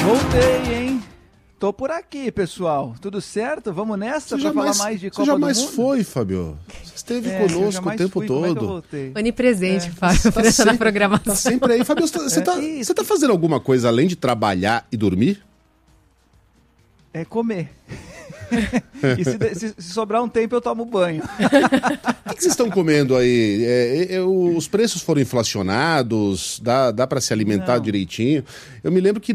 Voltei, hein? Tô por aqui, pessoal. Tudo certo? Vamos nessa pra falar mais de Copa do Mundo? Você jamais foi, Fábio. Você esteve conosco o tempo todo. Como é que eu voltei? Onipresente, Fábio, tá na programação. Tá sempre aí. Fábio, você tá fazendo alguma coisa além de trabalhar e dormir? É comer. E se sobrar um tempo, eu tomo banho. O que vocês estão comendo aí? Os preços foram inflacionados? Dá para se alimentar direitinho? Eu me lembro que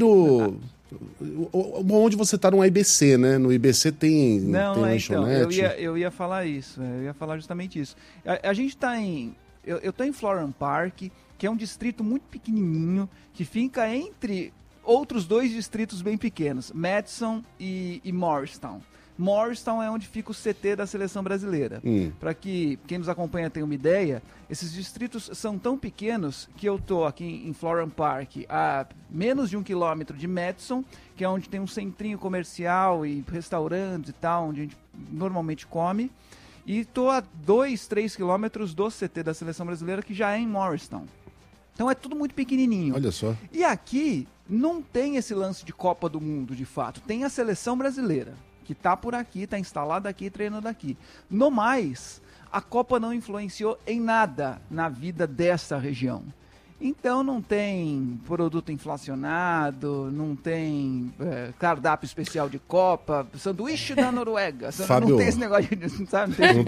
onde você está no IBC, né? No IBC tem lanchonete. Então, eu ia falar isso. Eu ia falar justamente isso. A gente está em... Eu estou em Florham Park, que é um distrito muito pequenininho, que fica entre outros dois distritos bem pequenos, Madison e Morristown. Morristown é onde fica o CT da seleção brasileira. Para que quem nos acompanha tenha uma ideia, esses distritos são tão pequenos que eu estou aqui em Florham Park a menos de 1 quilômetro de Madison, que é onde tem um centrinho comercial e restaurantes e tal, onde a gente normalmente come. E estou a 2, 3 quilômetros do CT da seleção brasileira, que já é em Morristown. Então é tudo muito pequenininho. Olha só. E aqui não tem esse lance de Copa do Mundo, de fato. Tem a seleção brasileira, que tá por aqui, tá instalada aqui, treinando aqui. No mais, a Copa não influenciou em nada na vida dessa região. Então não tem produto inflacionado, não tem cardápio especial de Copa, sanduíche da Noruega. Fábio, não tem esse negócio de... Sabe? Não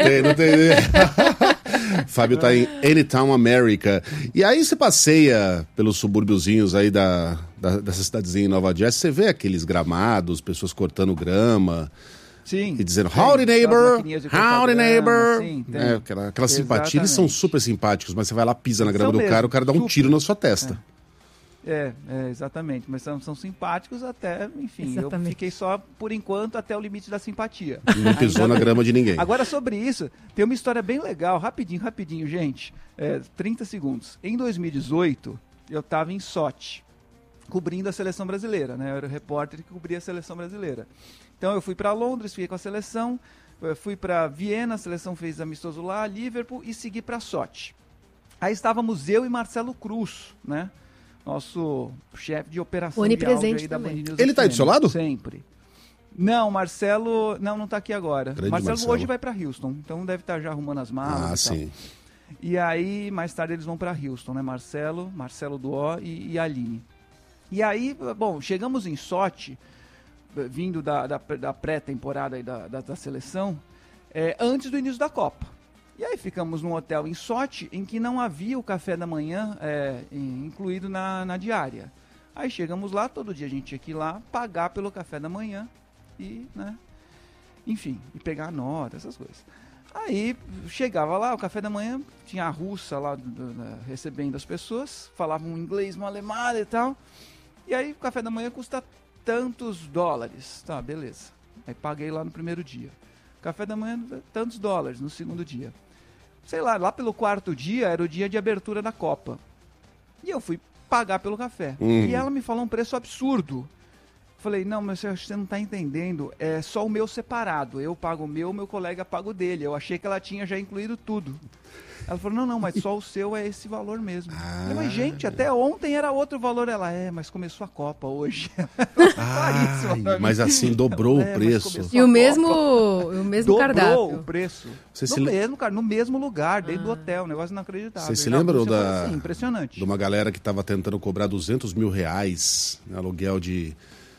tem. Fábio tá em Anytown, America. E aí você passeia pelos subúrbiozinhos aí dessa cidadezinha em Nova Jersey, você vê aqueles gramados, pessoas cortando grama. Sim. E dizendo, howdy neighbor, howdy neighbor. Sim, aquela simpatia, eles são super simpáticos, mas você vai lá, pisa na grama do cara, o cara dá um tiro na sua testa. Exatamente, mas são simpáticos até, enfim, Exatamente. Eu fiquei só, por enquanto, até o limite da simpatia. Não pisou na grama de ninguém. Agora, sobre isso, tem uma história bem legal, rapidinho, gente, 30 segundos. Em 2018, eu estava em Sochi, cobrindo a seleção brasileira, né? Eu era o repórter que cobria a seleção brasileira. Então eu fui para Londres, fiquei com a seleção, fui para Viena, a seleção fez amistoso lá, Liverpool, e segui para Sochi. Aí estávamos eu e Marcelo Cruz, né? Nosso chefe de operação de áudio aí da Band News. Ele tá aí do seu lado? Sempre. Não, Marcelo não tá aqui agora. Grande Marcelo hoje vai para Houston, então deve estar já arrumando as malas. Sim. E aí, mais tarde eles vão para Houston, né? Marcelo Duó e Aline. E aí, bom, chegamos em Sochi, vindo da pré-temporada aí da seleção, antes do início da Copa. E aí ficamos num hotel em Sochi, em que não havia o café da manhã incluído na diária. Aí chegamos lá, todo dia a gente tinha que ir lá, pagar pelo café da manhã e, né, enfim, e pegar a nota, essas coisas. Aí chegava lá, o café da manhã, tinha a russa lá recebendo as pessoas, falavam um inglês, um alemão e tal. E aí o café da manhã custa tantos dólares. Tá, beleza. Aí paguei lá no primeiro dia. Café da manhã, tantos dólares no segundo dia. Sei lá pelo quarto dia era o dia de abertura da Copa. E eu fui pagar pelo café. E ela me falou um preço absurdo. Falei, não, mas você não tá entendendo. É só o meu separado. Eu pago o meu colega paga o dele. Eu achei que ela tinha já incluído tudo. Ela falou, não, mas só o seu é esse valor mesmo. Eu falei, mas gente, até ontem era outro valor. Ela, mas começou a Copa hoje. Mas assim, dobrou o preço. E o mesmo cardápio. Dobrou o preço. No mesmo lugar, dentro do hotel. Um negócio inacreditável. Vocês se lembram impressionante. De uma galera que estava tentando cobrar R$200 mil, aluguel de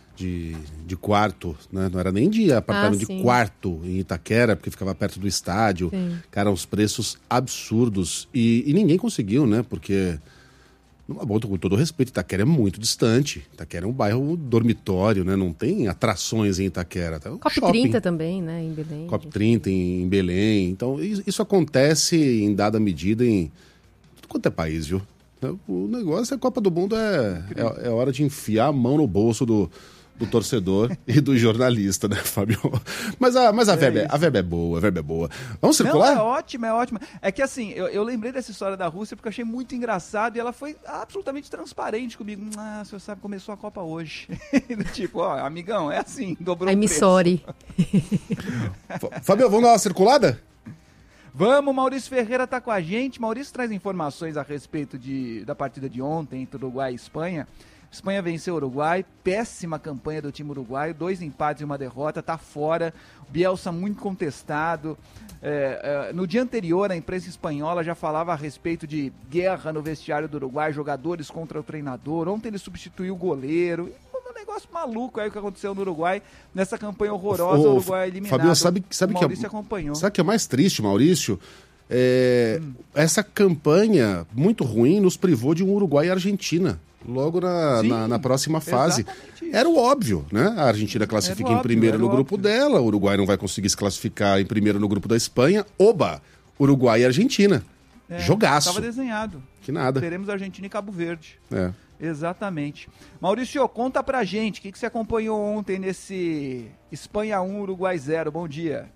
quarto, né? Não era nem de apartamento, de quarto em Itaquera, porque ficava perto do estádio. Sim. Cara, uns preços absurdos. E ninguém conseguiu, né? Porque, com todo respeito, Itaquera é muito distante. Itaquera é um bairro dormitório, né? Não tem atrações em Itaquera. Tá COP 30 também, né? Em Belém. COP 30 em Belém. Então, isso acontece em dada medida em tudo quanto é país, viu? O negócio é a Copa do Mundo, é hora de enfiar a mão no bolso do torcedor e do jornalista, né, Fábio? Mas a verba é boa, Vamos circular? Não, é ótima. É que assim, eu lembrei dessa história da Rússia porque eu achei muito engraçado e ela foi absolutamente transparente comigo. O senhor sabe, começou a Copa hoje. Tipo, amigão, é assim, dobrou o preço. Sorry. Fábio, vamos dar uma circulada? Vamos, Maurício Ferreira está com a gente. Maurício traz informações a respeito da partida de ontem entre Uruguai e Espanha. Espanha venceu o Uruguai, péssima campanha do time uruguaio, 2 empates e uma derrota, tá fora. Bielsa muito contestado. No dia anterior, a imprensa espanhola já falava a respeito de guerra no vestiário do Uruguai, jogadores contra o treinador. Ontem ele substituiu o goleiro. Um negócio maluco aí o que aconteceu no Uruguai, nessa campanha horrorosa, o Uruguai eliminado. Fabio, sabe o Maurício acompanhou. Sabe o que é mais triste, Maurício? Essa campanha muito ruim nos privou de um Uruguai e Argentina. Logo na próxima fase. Era o óbvio, né? A Argentina classifica em primeiro no grupo dela, o Uruguai não vai conseguir se classificar em primeiro no grupo da Espanha. Oba! Uruguai e Argentina. Jogaço. Estava desenhado. Que nada. Teremos Argentina e Cabo Verde. Exatamente. Maurício, conta pra gente, o que você acompanhou ontem nesse Espanha 1, Uruguai 0? Bom dia.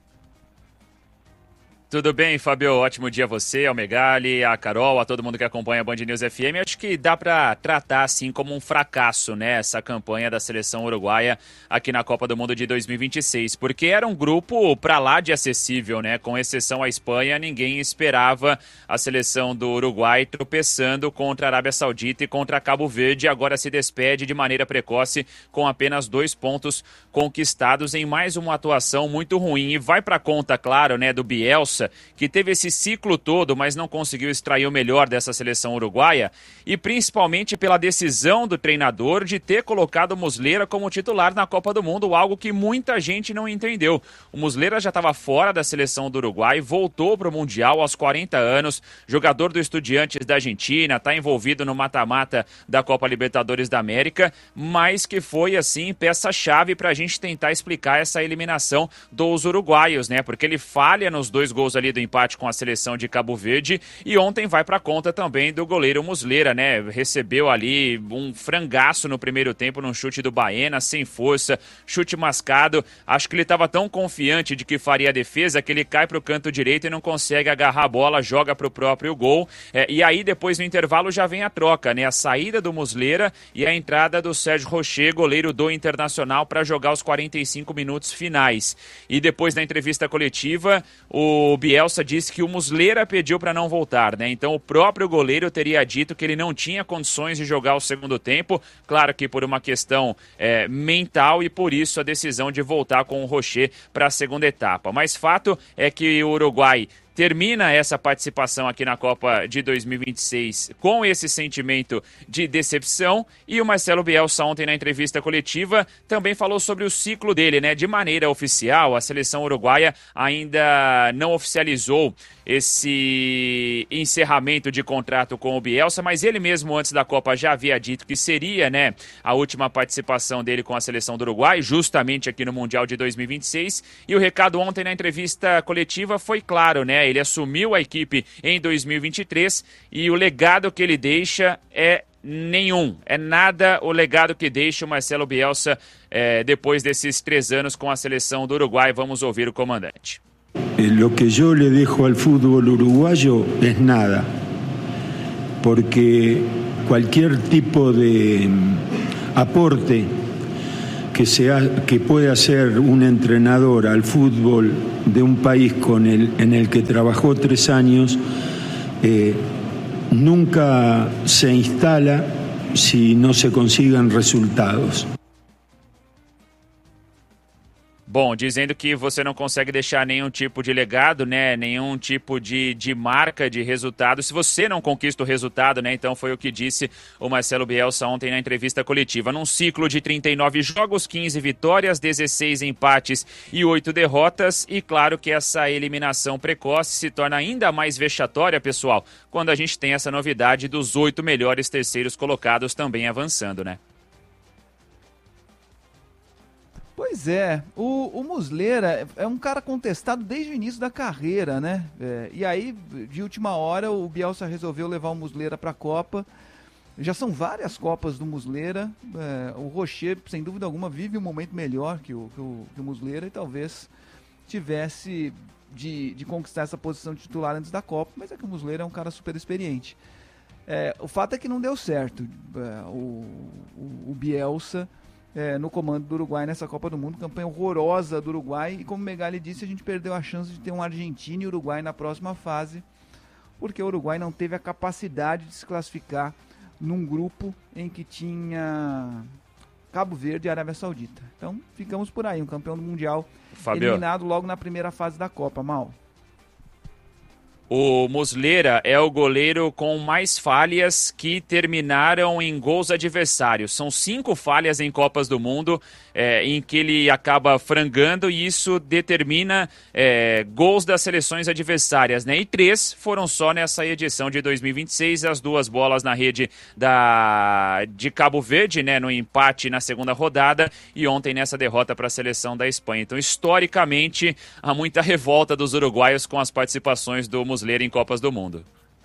Tudo bem, Fabio? Ótimo dia a você, ao Megali, a Carol, a todo mundo que acompanha a Band News FM. Acho que dá para tratar assim como um fracasso, né, essa campanha da seleção uruguaia aqui na Copa do Mundo de 2026, porque era um grupo para lá de acessível, né? Com exceção à Espanha, ninguém esperava a seleção do Uruguai tropeçando contra a Arábia Saudita e contra Cabo Verde. Agora se despede de maneira precoce com apenas 2 pontos conquistados em mais uma atuação muito ruim. E vai para conta, claro, né, do Bielsa, que teve esse ciclo todo, mas não conseguiu extrair o melhor dessa seleção uruguaia, e principalmente pela decisão do treinador de ter colocado o Muslera como titular na Copa do Mundo, algo que muita gente não entendeu. O Muslera já estava fora da seleção do Uruguai, voltou para o Mundial aos 40 anos, jogador do Estudiantes da Argentina, está envolvido no mata-mata da Copa Libertadores da América, mas que foi, assim, peça-chave para a gente tentar explicar essa eliminação dos uruguaios, né? Porque ele falha nos 2 gols ali do empate com a seleção de Cabo Verde, e ontem vai para conta também do goleiro Muslera, né? Recebeu ali um frangaço no primeiro tempo num chute do Baena, sem força, chute mascado. Acho que ele estava tão confiante de que faria a defesa que ele cai para o canto direito e não consegue agarrar a bola, joga para o próprio gol. E aí depois no intervalo já vem a troca, né? A saída do Muslera e a entrada do Sérgio Rocher, goleiro do Internacional, para jogar os 45 minutos finais. E depois da entrevista coletiva, o Bielsa disse que o Muslera pediu para não voltar, né? Então o próprio goleiro teria dito que ele não tinha condições de jogar o segundo tempo, claro que por uma questão mental, e por isso a decisão de voltar com o Rocher para a segunda etapa. Mas fato é que o Uruguai termina essa participação aqui na Copa de 2026 com esse sentimento de decepção, e o Marcelo Bielsa ontem na entrevista coletiva também falou sobre o ciclo dele, né? De maneira oficial, a seleção uruguaia ainda não oficializou esse encerramento de contrato com o Bielsa, mas ele mesmo antes da Copa já havia dito que seria, né, a última participação dele com a seleção do Uruguai, justamente aqui no Mundial de 2026, e o recado ontem na entrevista coletiva foi claro, né? Ele assumiu a equipe em 2023 e o legado que ele deixa é nenhum, é nada o legado que deixa o Marcelo Bielsa depois desses 3 anos com a seleção do Uruguai. Vamos ouvir o comandante. Lo que yo le dejo al fútbol uruguayo es nada, porque cualquier tipo de aporte que puede hacer un entrenador al fútbol de un país en el que trabajó 3 años nunca se instala si no se consiguen resultados. Bom, dizendo que você não consegue deixar nenhum tipo de legado, né? Nenhum tipo de marca de resultado se você não conquista o resultado, né? Então foi o que disse o Marcelo Bielsa ontem na entrevista coletiva. Num ciclo de 39 jogos, 15 vitórias, 16 empates e 8 derrotas. E claro que essa eliminação precoce se torna ainda mais vexatória, pessoal, quando a gente tem essa novidade dos 8 melhores terceiros colocados também avançando, né? Pois é, o Muslera é um cara contestado desde o início da carreira, né? E aí, de última hora, o Bielsa resolveu levar o Muslera para a Copa. Já são várias Copas do Muslera. O Rocher, sem dúvida alguma, vive um momento melhor que o Muslera e talvez tivesse de conquistar essa posição de titular antes da Copa, mas é que o Muslera é um cara super experiente. O fato é que não deu certo. O Bielsa no comando do Uruguai nessa Copa do Mundo, campanha horrorosa do Uruguai, e como o Megali disse, a gente perdeu a chance de ter um Argentina e Uruguai na próxima fase, porque o Uruguai não teve a capacidade de se classificar num grupo em que tinha Cabo Verde e Arábia Saudita. Então, ficamos por aí, um campeão do Mundial eliminado logo na primeira fase da Copa, Mal. O Muslera é o goleiro com mais falhas que terminaram em gols adversários. São 5 falhas em Copas do Mundo em que ele acaba frangando e isso determina gols das seleções adversárias, né? E 3 foram só nessa edição de 2026, as 2 bolas na rede de Cabo Verde, né? No empate na segunda rodada e ontem nessa derrota para a seleção da Espanha. Então, historicamente, há muita revolta dos uruguaios com as participações do Muslera em Copas do Mundo.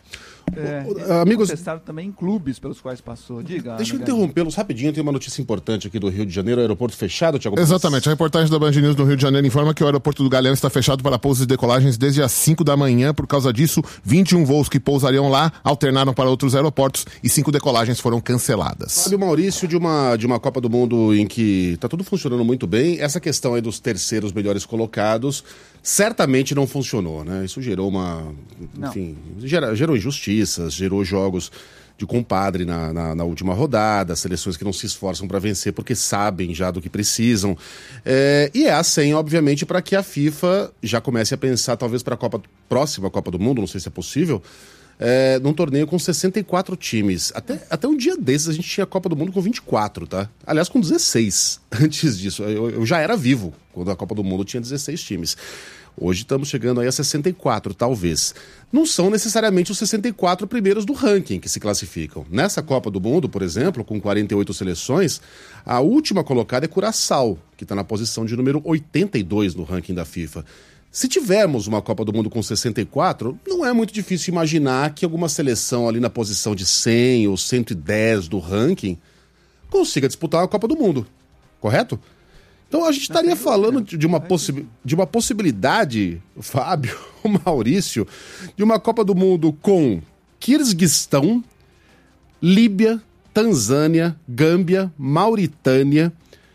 Amigos, contestado também em clubes pelos quais passou. Diga. Deixa eu interrompê-los rapidinho. Tem uma notícia importante aqui do Rio de Janeiro, aeroporto fechado, Thiago. Exatamente. A reportagem da Band News do Rio de Janeiro informa que o aeroporto do Galeão está fechado para pousos e decolagens desde as 5 da manhã. Por causa disso, 21 voos que pousariam lá alternaram para outros aeroportos e 5 decolagens foram canceladas. Fábio Maurício, de uma Copa do Mundo em que está tudo funcionando muito bem, essa questão aí dos terceiros melhores colocados certamente não funcionou, né? Isso gerou enfim, gerou injustiças, gerou jogos de compadre na última rodada, seleções que não se esforçam para vencer porque sabem já do que precisam. E é a senha, obviamente, para que a FIFA já comece a pensar, talvez para a próxima Copa do Mundo, não sei se é possível, num torneio com 64 times. Até um dia desses a gente tinha a Copa do Mundo com 24, tá? Aliás, com 16 antes disso. Eu já era vivo quando a Copa do Mundo tinha 16 times. Hoje estamos chegando aí a 64, talvez. Não são necessariamente os 64 primeiros do ranking que se classificam. Nessa Copa do Mundo, por exemplo, com 48 seleções, a última colocada é Curaçao, que está na posição de número 82 no ranking da FIFA. Se tivermos uma Copa do Mundo com 64, não é muito difícil imaginar que alguma seleção ali na posição de 100 ou 110 do ranking consiga disputar a Copa do Mundo, correto? Então a gente estaria falando de uma possibilidade, Fábio, Maurício, de uma Copa do Mundo com Quirguistão, Líbia, Tanzânia, Gâmbia, Mauritânia,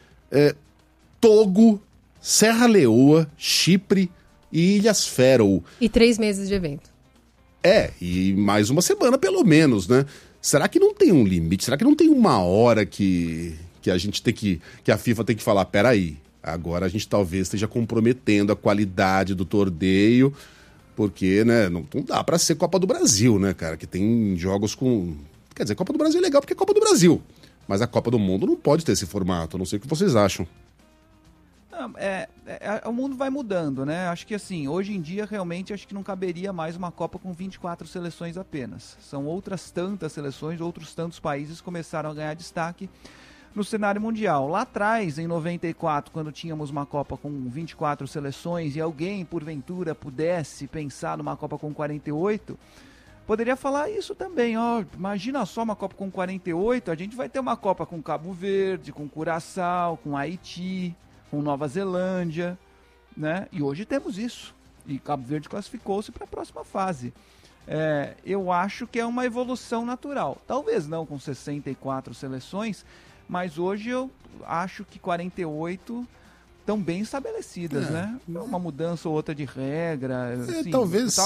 Togo, Serra Leoa, Chipre e Ilhas Faroe. E 3 meses de evento. E mais uma semana pelo menos, né? Será que não tem um limite? Será que não tem uma hora que a FIFA tem que falar, peraí, agora a gente talvez esteja comprometendo a qualidade do torneio, porque, né, não dá pra ser Copa do Brasil, né, cara, que tem jogos com... Quer dizer, Copa do Brasil é legal porque é Copa do Brasil, mas a Copa do Mundo não pode ter esse formato, não sei o que vocês acham. O mundo vai mudando, né? Acho que assim, hoje em dia realmente acho que não caberia mais uma Copa com 24 seleções apenas. São outras tantas seleções, outros tantos países começaram a ganhar destaque no cenário mundial. Lá atrás, em 94, quando tínhamos uma Copa com 24 seleções e alguém, porventura, pudesse pensar numa Copa com 48, poderia falar isso também. Imagina só uma Copa com 48, a gente vai ter uma Copa com Cabo Verde, com Curaçao, com Haiti, com Nova Zelândia, né? E hoje temos isso. E Cabo Verde classificou-se para a próxima fase. Eu acho que é uma evolução natural. Talvez não com 64 seleções, mas hoje eu acho que 48 estão bem estabelecidas, né? Uma mudança ou outra de regra. Assim, talvez